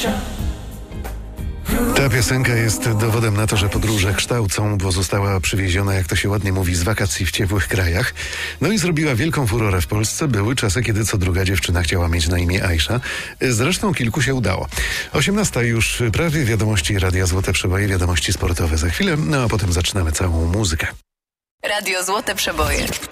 Ta piosenka jest dowodem na to, że podróże kształcą, bo została przywieziona, jak to się ładnie mówi, z wakacji w ciepłych krajach. No i zrobiła wielką furorę w Polsce. Były czasy, kiedy co druga dziewczyna chciała mieć na imię Aisza. Zresztą kilku się udało. 18 już prawie, wiadomości Radia Złote Przeboje, wiadomości sportowe za chwilę, no a potem zaczynamy całą muzykę. Radio Złote Przeboje.